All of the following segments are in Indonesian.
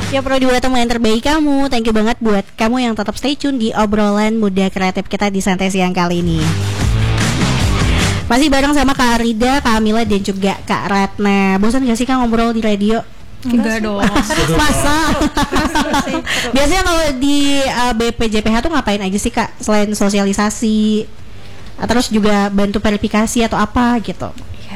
Ya Pro 2 teman yang terbaik kamu. Thank you banget buat kamu yang tetap stay tune di obrolan muda kreatif kita di Santai Siang kali ini. Masih bareng sama Kak Rida, Kak Amila dan juga Kak Ratna. Bosan gak sih Kak ngobrol di radio? Enggak dong. Masa? Biasanya kalau di BPJPH tuh ngapain aja sih Kak? Selain sosialisasi, terus juga bantu verifikasi atau apa gitu?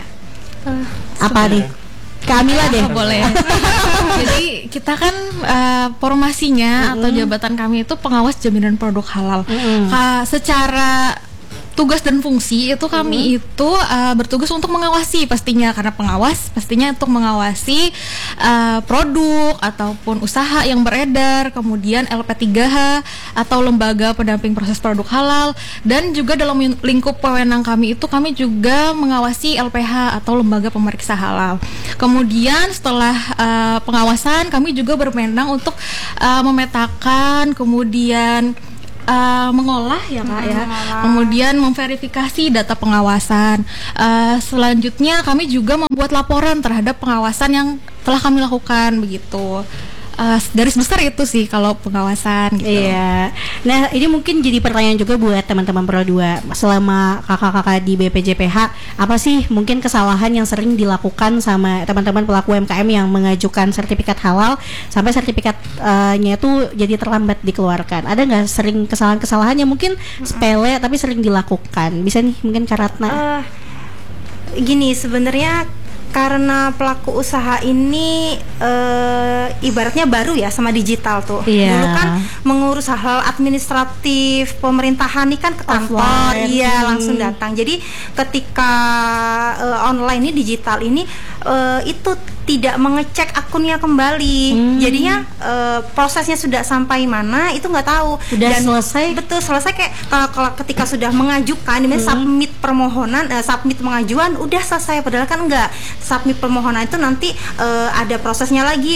Apa nih? Kak Amila deh. Boleh. Jadi kita kan formasinya atau jabatan kami itu pengawas jaminan produk halal. Secara tugas dan fungsi itu kami itu bertugas untuk mengawasi pastinya, karena pengawas pastinya untuk mengawasi produk ataupun usaha yang beredar, kemudian LP3H atau lembaga pendamping proses produk halal, dan juga dalam lingkup wewenang kami itu kami juga mengawasi LPH atau lembaga pemeriksa halal. Kemudian setelah pengawasan kami juga berwenang untuk memetakan, kemudian mengolah ya Kak ya, kemudian memverifikasi data pengawasan. Selanjutnya kami juga membuat laporan terhadap pengawasan yang telah kami lakukan begitu. Garis besar itu sih kalau pengawasan gitu. Iya. Nah ini mungkin jadi pertanyaan juga buat teman-teman Pro 2. Selama kakak-kakak di BPJPH, apa sih mungkin kesalahan yang sering dilakukan sama teman-teman pelaku UMKM yang mengajukan sertifikat halal sampai sertifikatnya itu jadi terlambat dikeluarkan? Ada nggak sering kesalahan-kesalahan yang mungkin sepele tapi sering dilakukan? Bisa nih mungkin Kak Ratna. Gini, sebenarnya karena pelaku usaha ini ibaratnya baru ya sama digital tuh. Dulu kan mengurus hal-hal administratif pemerintahan ini kan ke kantor, langsung datang. Jadi ketika online ini digital ini itu tidak mengecek akunnya kembali. Jadinya prosesnya sudah sampai mana itu nggak tahu. Sudah selesai. Betul, selesai kayak kalau ketika sudah mengajukan, dimana submit permohonan, submit pengajuan udah selesai, padahal kan enggak. Submit permohonan itu nanti ada prosesnya lagi,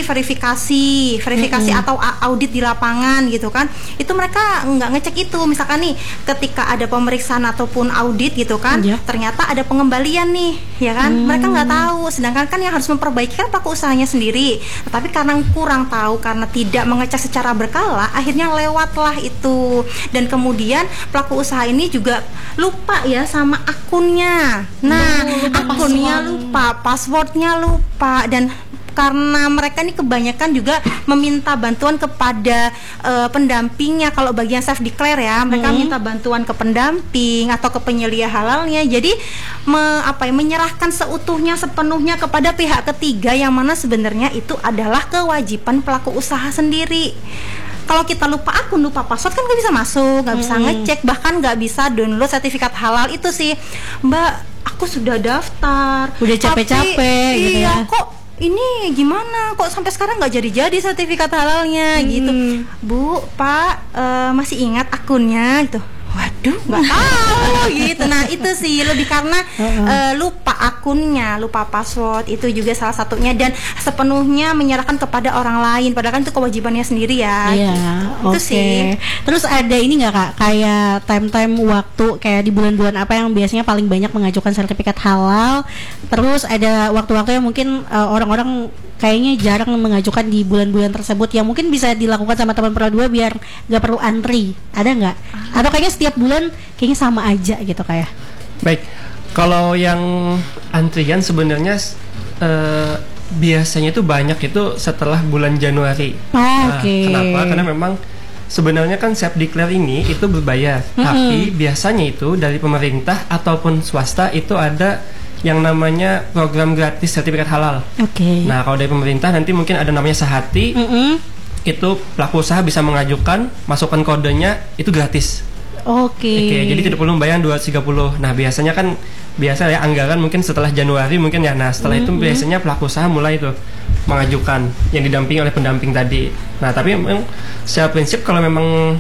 verifikasi atau audit di lapangan gitu kan. Itu mereka nggak ngecek itu. Misalkan nih ketika ada pemeriksaan ataupun audit gitu kan, ternyata ada pengembalian nih, ya kan? Mereka nggak tahu. Sedangkan kan yang harus memperbaiki kan pelaku usahanya sendiri. Tapi karena kurang tahu, karena tidak mengecek secara berkala, akhirnya lewatlah itu. Dan kemudian pelaku usaha ini juga lupa ya sama akunnya. Nah, akunnya lupa, passwordnya lupa, dan karena mereka ini kebanyakan juga meminta bantuan kepada pendampingnya. Kalau bagian self declare ya, mereka minta bantuan ke pendamping atau ke penyelia halalnya. Jadi menyerahkan seutuhnya, sepenuhnya kepada pihak ketiga, yang mana sebenarnya itu adalah kewajiban pelaku usaha sendiri. Kalau kita lupa akun, lupa password kan nggak bisa masuk, nggak bisa ngecek, bahkan nggak bisa download sertifikat halal itu sih. Mbak, aku sudah daftar, udah capek-capek gitu ya. Kok ini gimana? Kok sampai sekarang nggak jadi sertifikat halalnya gitu. Bu, Pak, masih ingat akunnya gitu. Waduh, nggak tahu gitu. Nah itu sih lebih karena lupa akunnya, lupa password, itu juga salah satunya, dan sepenuhnya menyerahkan kepada orang lain, padahal kan itu kewajibannya sendiri ya. Iya, gitu. Itu sih. Terus ada ini nggak Kak, kayak time waktu kayak di bulan-bulan apa yang biasanya paling banyak mengajukan sertifikat halal? Terus ada waktu-waktu yang mungkin orang-orang kayaknya jarang mengajukan di bulan-bulan tersebut, yang mungkin bisa dilakukan sama teman Pro 2 biar nggak perlu antri. Ada nggak? Atau kayaknya setiap bulan kayaknya sama aja gitu kayak? Baik, kalau yang antrian sebenarnya biasanya itu banyak itu setelah bulan Januari. Kenapa? Karena memang sebenarnya kan self declare ini itu berbayar, tapi biasanya itu dari pemerintah ataupun swasta itu ada yang namanya program gratis sertifikat halal. Nah, kalau dari pemerintah nanti mungkin ada namanya Sehati. Itu pelaku usaha bisa mengajukan, masukkan kodenya, itu gratis. Jadi tidak perlu membayar 230. Nah, biasanya kan biasa ya anggaran mungkin setelah Januari mungkin ya. Nah, setelah itu biasanya pelaku usaha mulai itu mengajukan yang didampingi oleh pendamping tadi. Nah, tapi memang secara prinsip kalau memang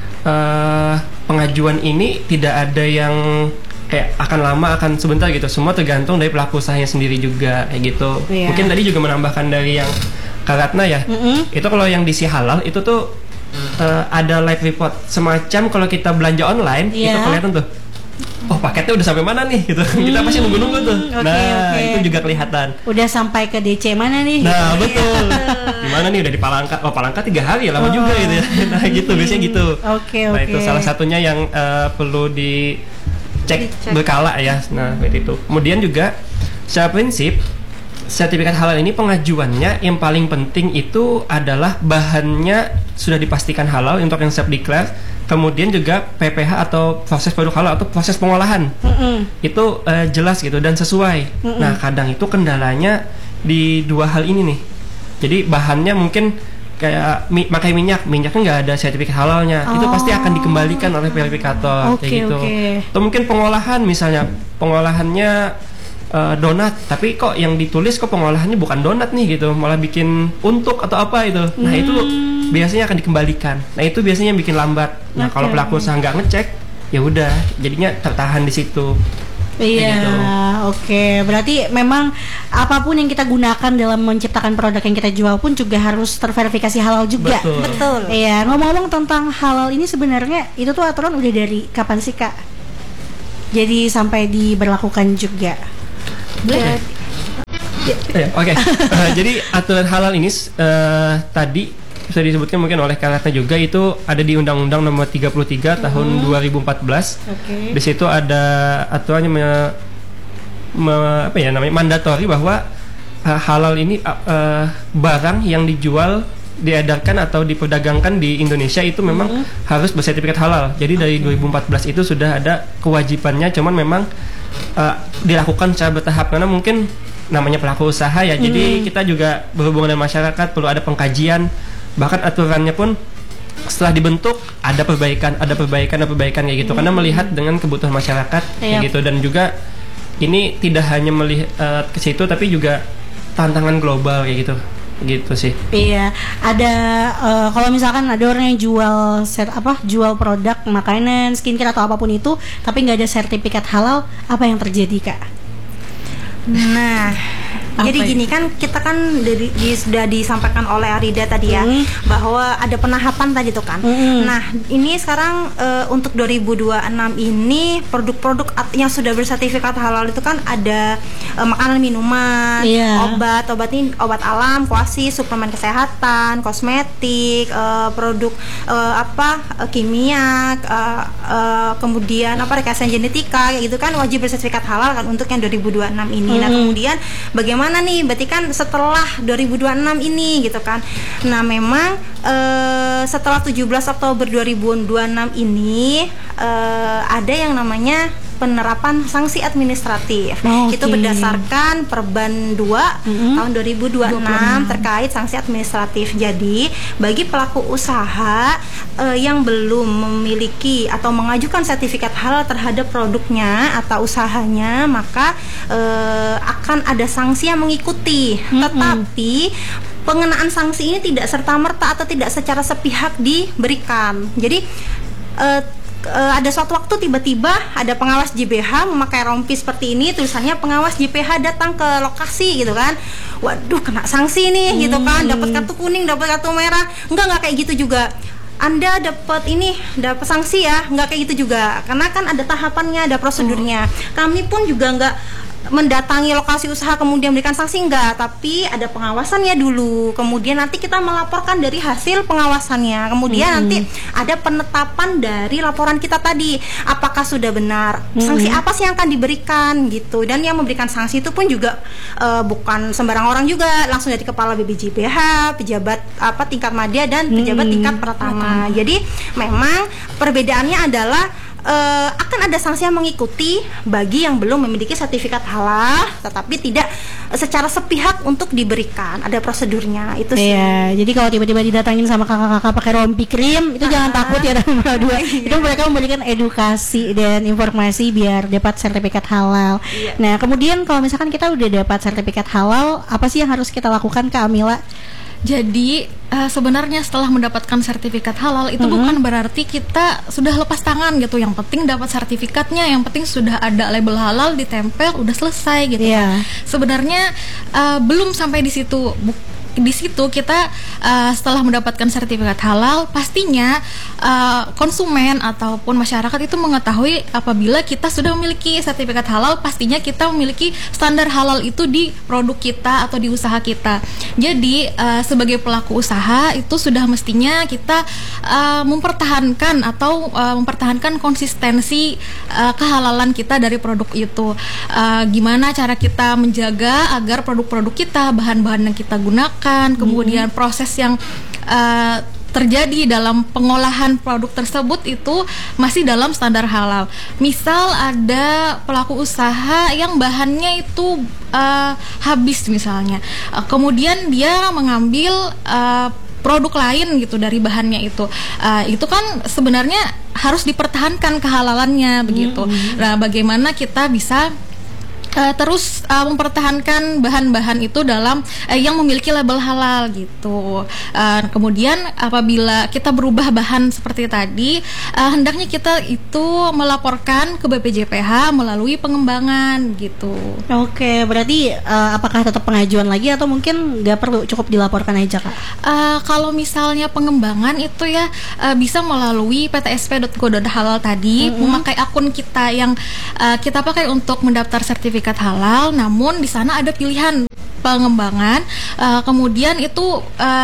pengajuan ini tidak ada yang kayak akan lama, akan sebentar gitu. Semua tergantung dari pelaku usahanya sendiri juga kayak gitu. Mungkin tadi juga menambahkan dari yang Kak Ratna ya. Itu kalau yang di Si Halal itu tuh ada live report semacam kalau kita belanja online itu kelihatan tuh oh paketnya udah sampai mana nih gitu. Kita pasti nunggu-nunggu tuh. Itu juga kelihatan. Udah sampai ke DC mana nih? Nah betul. Gimana nih udah di Palangka? Oh Palangka 3 hari lama juga gitu ya. Nah gitu biasanya gitu. Nah itu salah satunya yang perlu dicek berkala ya. Nah itu. Kemudian juga secara prinsip sertifikat halal ini pengajuannya yang paling penting itu adalah bahannya sudah dipastikan halal untuk yang self declare, kemudian juga PPH atau proses produk halal atau proses pengolahan itu jelas gitu dan sesuai. Nah kadang itu kendalanya di 2 hal ini nih. Jadi bahannya mungkin kayak pakai minyaknya nggak ada sertifikat halalnya, itu pasti akan dikembalikan oleh verifikator kayak gitu. Atau mungkin pengolahan misalnya pengolahannya donat, tapi kok yang ditulis kok pengolahannya bukan donat nih gitu, malah bikin untuk atau apa itu. Nah itu biasanya akan dikembalikan. Nah itu biasanya yang bikin lambat. Nah kalau pelaku usaha nggak ngecek, ya udah jadinya tertahan di situ. Iya, gitu. Berarti memang apapun yang kita gunakan dalam menciptakan produk yang kita jual pun juga harus terverifikasi halal juga. Betul. Iya, ngomong-ngomong tentang halal ini sebenarnya itu tuh aturan udah dari kapan sih Kak? Jadi sampai diberlakukan juga. Jadi aturan halal ini tadi bisa disebutkan mungkin oleh Kak Ratna juga, itu ada di Undang-Undang Nomor 33 tahun 2014. Di situ ada aturannya mandatori bahwa halal ini barang yang dijual, diedarkan atau diperdagangkan di Indonesia itu memang harus bersertifikat halal. Jadi dari 2014 itu sudah ada kewajibannya, cuman memang dilakukan secara bertahap karena mungkin namanya pelaku usaha ya. Jadi kita juga berhubungan dengan masyarakat, perlu ada pengkajian, bahkan aturannya pun setelah dibentuk ada perbaikan kayak gitu, karena melihat dengan kebutuhan masyarakat kayak gitu. Dan juga ini tidak hanya melihat ke situ tapi juga tantangan global kayak gitu sih. Iya, ada kalau misalkan ada orang yang jual produk makanan, skincare atau apapun itu, tapi nggak ada sertifikat halal, apa yang terjadi Kak? Nah, jadi gini kan, kita kan sudah disampaikan oleh Arida tadi ya, bahwa ada penahapan tadi tuh kan. Nah, ini sekarang untuk 2026 ini produk-produk yang sudah bersertifikat halal itu kan ada makanan, minuman, obat alam, kuasi, suplemen kesehatan, kosmetik, produk kimia, kemudian rekayasa genetika kayak gitu kan, wajib bersertifikat halal kan untuk yang 2026 ini. Nah, kemudian bagaimana nih? Berarti kan setelah 2026 ini gitu kan. Nah, memang setelah 17 Oktober 2026 ini ada yang namanya penerapan sanksi administratif. Itu berdasarkan Perban 2 tahun 2026 terkait sanksi administratif. Jadi, bagi pelaku usaha yang belum memiliki atau mengajukan sertifikat halal terhadap produknya atau usahanya, maka akan ada sanksi yang mengikuti. Tetapi pengenaan sanksi ini tidak serta-merta atau tidak secara sepihak diberikan. Jadi ada suatu waktu tiba-tiba ada pengawas JBH memakai rompi seperti ini, tulisannya pengawas JBH datang ke lokasi gitu kan. Waduh, kena sanksi nih gitu kan, dapat kartu kuning, dapat kartu merah. Enggak kayak gitu juga. Anda dapat sanksi ya, enggak kayak gitu juga. Karena kan ada tahapannya, ada prosedurnya. Kami pun juga enggak mendatangi lokasi usaha kemudian memberikan sanksi, enggak, tapi ada pengawasannya dulu, kemudian nanti kita melaporkan dari hasil pengawasannya, kemudian nanti ada penetapan dari laporan kita tadi apakah sudah benar, sanksi apa sih yang akan diberikan gitu. Dan yang memberikan sanksi itu pun juga bukan sembarang orang juga, langsung dari kepala BPJPH, pejabat tingkat madya dan pejabat tingkat pertama. Jadi memang perbedaannya adalah akan ada sanksi yang mengikuti bagi yang belum memiliki sertifikat halal, tetapi tidak secara sepihak untuk diberikan. Ada prosedurnya itu sih. Iya, jadi kalau tiba-tiba didatangin sama kakak-kakak pakai rompi krim, itu jangan takut ya nomor 2. Itu mereka memberikan edukasi dan informasi biar dapat sertifikat halal. Nah, kemudian kalau misalkan kita udah dapat sertifikat halal, apa sih yang harus kita lakukan, Kak Amila? Jadi sebenarnya setelah mendapatkan sertifikat halal itu bukan berarti kita sudah lepas tangan gitu. Yang penting dapat sertifikatnya, yang penting sudah ada label halal ditempel, udah selesai gitu. Sebenarnya belum sampai di situ. di situ kita setelah mendapatkan sertifikat halal, pastinya konsumen ataupun masyarakat itu mengetahui apabila kita sudah memiliki sertifikat halal, pastinya kita memiliki standar halal itu di produk kita atau di usaha kita. Jadi sebagai pelaku usaha itu sudah mestinya kita mempertahankan atau mempertahankan konsistensi kehalalan kita dari produk itu. Gimana cara kita menjaga agar produk-produk kita, bahan-bahan yang kita gunakan, kemudian proses yang terjadi dalam pengolahan produk tersebut itu masih dalam standar halal. Misal ada pelaku usaha yang bahannya itu habis misalnya, kemudian dia mengambil produk lain gitu dari bahannya itu kan sebenarnya harus dipertahankan kehalalannya begitu. Nah, bagaimana kita bisa terus mempertahankan bahan-bahan itu dalam yang memiliki label halal gitu. Kemudian apabila kita berubah bahan seperti tadi, hendaknya kita itu melaporkan ke BPJPH melalui pengembangan gitu. Oke, berarti apakah tetap pengajuan lagi atau mungkin nggak perlu, cukup dilaporkan aja Kak? Kalau misalnya pengembangan itu ya bisa melalui ptsp.go.halal tadi, memakai akun kita yang kita pakai untuk mendaftar sertifikat halal, namun di sana ada pilihan pengembangan, kemudian itu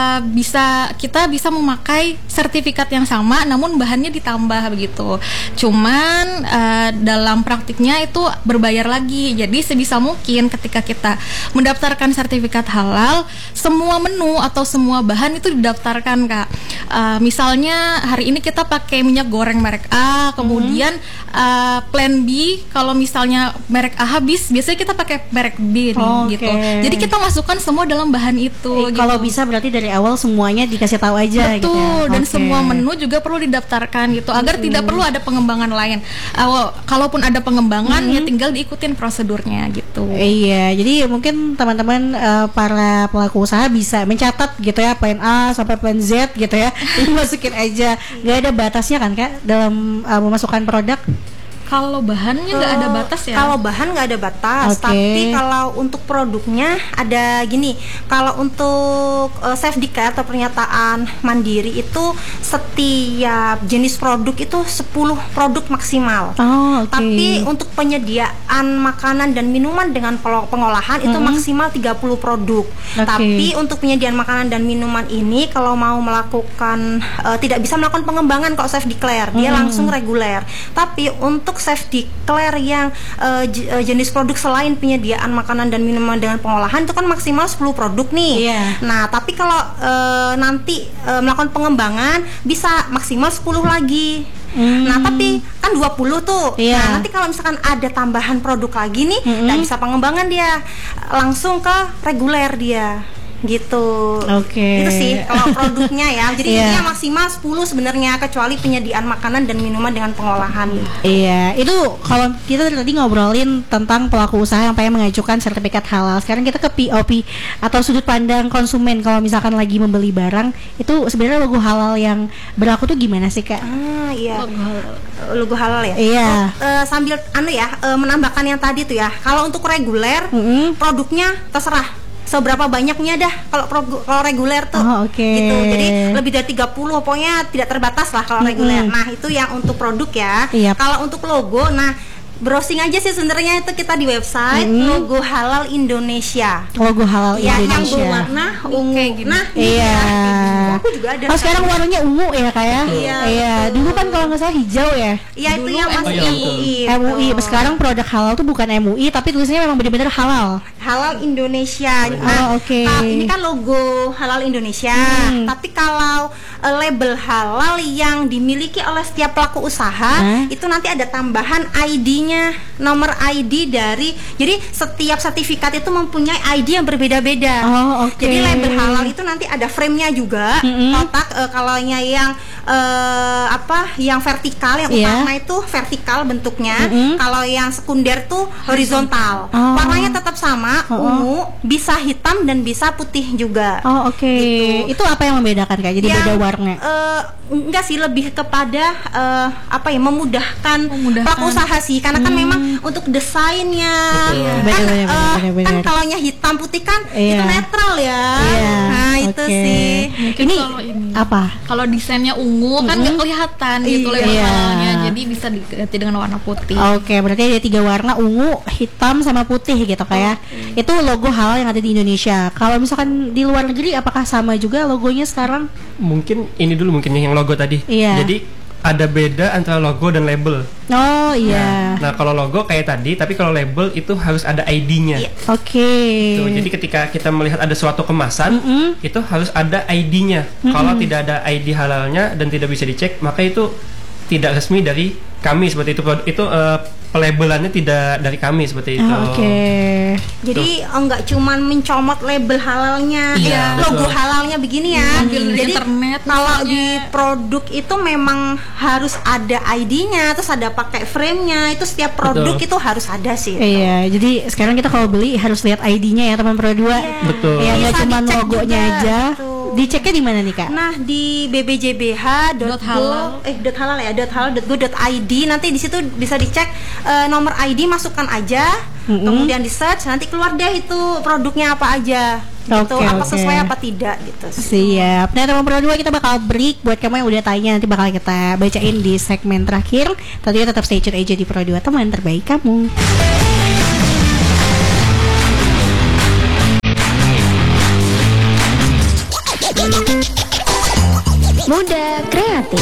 kita bisa memakai sertifikat yang sama namun bahannya ditambah begitu. Cuman dalam praktiknya itu berbayar lagi. Jadi sebisa mungkin ketika kita mendaftarkan sertifikat halal, semua menu atau semua bahan itu didaftarkan Kak. Misalnya hari ini kita pakai minyak goreng merek A, kemudian plan B kalau misalnya merek A habis, biasanya kita pakai merek B nih, gitu. Jadi kita masukkan semua dalam bahan itu. Gitu. Kalau bisa berarti dari awal semuanya dikasih tahu aja. Betul, gitu ya? Dan semua menu juga perlu didaftarkan gitu agar tidak perlu ada pengembangan lain. Kalaupun ada pengembangan ya tinggal diikutin prosedurnya gitu. Iya, jadi mungkin teman-teman para pelaku usaha bisa mencatat gitu ya, plan A sampai plan Z gitu ya. Ini masukin aja, nggak ada batasnya kan Kak dalam memasukkan produk? Kalau bahannya nggak ada batas ya? Kalau bahan nggak ada batas, tapi kalau untuk produknya ada gini. Kalau untuk safe declare atau pernyataan mandiri itu setiap jenis produk itu 10 produk maksimal. Tapi untuk penyediaan makanan dan minuman dengan pengolahan itu maksimal 30 produk. Tapi untuk penyediaan makanan dan minuman ini kalau mau melakukan tidak bisa melakukan pengembangan kalau safe declare, dia langsung reguler. Tapi untuk safe declare yang jenis produk selain penyediaan makanan dan minuman dengan pengolahan itu kan maksimal 10 produk nih. Nah, tapi kalau nanti melakukan pengembangan bisa maksimal 10 lagi. Nah, tapi kan 20 tuh. Nah, nanti kalau misalkan ada tambahan produk lagi nih, nggak bisa pengembangan dia, langsung ke reguler dia. Gitu. Itu sih kalau produknya ya. Jadi intinya maksimal 10 sebenarnya, kecuali penyediaan makanan dan minuman dengan pengolahan. Iya, itu kalau kita tadi ngobrolin tentang pelaku usaha yang pengen mengajukan sertifikat halal. Sekarang kita ke POP atau sudut pandang konsumen kalau misalkan lagi membeli barang, itu sebenarnya logo halal yang berlaku tuh gimana sih Kak? Logo halal ya. Iya. Sambil menambahkan yang tadi tuh ya. Kalau untuk reguler, produknya terserah seberapa banyaknya dah kalau reguler tuh. Gitu. Jadi lebih dari 30 pokoknya tidak terbatas lah kalau reguler. Nah, itu yang untuk produk ya. Kalau untuk logo, nah browsing aja sih sebenarnya itu kita di website Logo Halal Indonesia. Logo Halal Indonesia. Yang berwarna ungu. Nah, aku juga ada. Sekarang warnanya ungu ya kayak. Dulu kan kalau nggak salah hijau ya. Iya, itu yang masih MUI. MUI. Sekarang produk halal tuh bukan MUI tapi tulisannya memang benar-benar halal. Halal Indonesia. Nah, ini kan logo Halal Indonesia. Tapi kalau label halal yang dimiliki oleh setiap pelaku usaha itu nanti ada tambahan ID-nya, nomor ID dari, jadi setiap sertifikat itu mempunyai ID yang berbeda-beda. Jadi label halal itu nanti ada frame-nya juga, kotak. Kalau yang yang vertikal, yang utama itu vertikal bentuknya. Kalau yang sekunder tuh horizontal. Warnanya tetap sama, warna, ungu, bisa hitam dan bisa putih juga. Oh oke. Gitu. Itu apa yang membedakan Kak? Jadi beda warna? Enggak sih, lebih kepada memudahkan pelaku usaha sih, karena kan memang untuk desainnya kan kalau hitam putih kan itu netral ya. Nah itu sih. Mungkin Ini apa? Kalau desainnya ungu kan nggak kelihatan gitu label halalnya, jadi bisa diganti dengan warna putih. Oke, berarti ada 3 warna, ungu, hitam, sama putih gitu kayak. Itu logo halal yang ada di Indonesia. Kalau misalkan di luar negeri apakah sama juga logonya sekarang? Mungkin ini dulu mungkin yang logo tadi. Iya. Jadi ada beda antara logo dan label. Oh iya. Nah kalau logo kayak tadi, tapi kalau label itu harus ada ID-nya. Oke. Jadi ketika kita melihat ada suatu kemasan, itu harus ada ID-nya. Kalau tidak ada ID halalnya dan tidak bisa dicek, maka itu tidak resmi dari kami seperti itu. Itu pelabelannya tidak dari kami seperti itu. Oke. Jadi enggak cuman mencomot label halalnya, logo halalnya begini ya. Jadi internet kalau di produk itu memang harus ada ID-nya, terus ada pakai frame-nya. Itu setiap produk itu harus ada sih. Iya, jadi sekarang kita kalau beli harus lihat ID-nya ya teman Pro 2. Betul. Ya nggak Bisa cuma dicek logonya juga, aja. gitu. Diceknya di mana nih Kak? Nah di bbjbh.halal.go.id nanti di situ bisa dicek nomor ID, masukkan aja, kemudian di search, nanti keluar deh itu produknya apa aja, gitu, apa sesuai apa tidak gitu. Siap. Nah teman Pro 2 kita bakal break. Buat kamu yang udah tanya nanti bakal kita bacain di segmen terakhir. Tentunya tetap stay tune aja di Pro 2, teman terbaik kamu. Muda kreatif.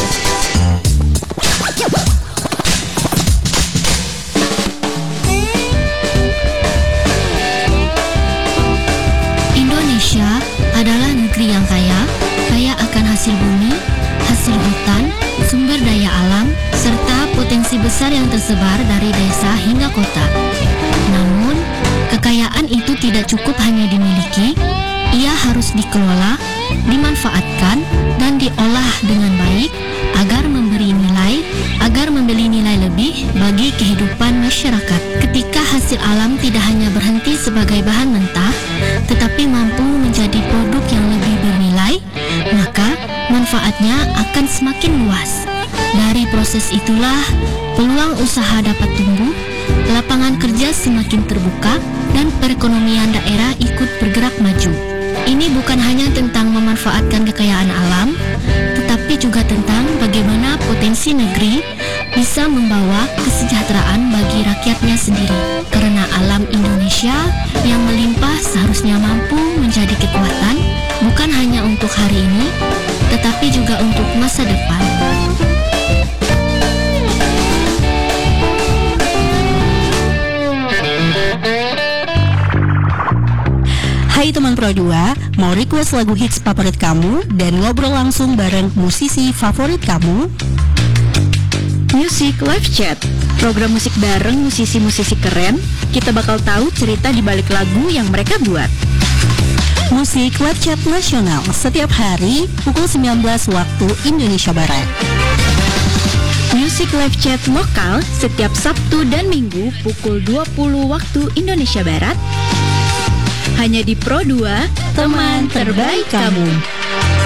Indonesia adalah negeri yang kaya akan hasil bumi, hasil hutan, sumber daya alam, serta potensi besar yang tersebar dari desa hingga kota. Namun, kekayaan itu tidak cukup hanya dimiliki, ia harus dikelola, dimanfaatkan, dan diolah dengan baik agar memberi nilai lebih bagi kehidupan masyarakat. Ketika hasil alam tidak hanya berhenti sebagai bahan mentah, tetapi mampu menjadi produk yang lebih bernilai, maka manfaatnya akan semakin luas. Dari proses itulah peluang usaha dapat tumbuh, lapangan kerja semakin terbuka, dan perekonomian daerah ikut bergerak maju. Ini bukan hanya tentang memanfaatkan kekayaan alam, tetapi juga tentang bagaimana potensi negeri bisa membawa kesejahteraan bagi rakyatnya sendiri. Karena alam Indonesia yang melimpah seharusnya mampu menjadi kekuatan, bukan hanya untuk hari ini, tetapi juga untuk masa depan. Hai teman Pro 2, mau request lagu hits favorit kamu dan ngobrol langsung bareng musisi favorit kamu? Music Live Chat, program musik bareng musisi-musisi keren. Kita bakal tahu cerita di balik lagu yang mereka buat. Musik Live Chat nasional setiap hari pukul 19 waktu Indonesia Barat. Music Live Chat lokal setiap Sabtu dan Minggu pukul 20 waktu Indonesia Barat. Hanya di Pro 2, teman terbaik kamu.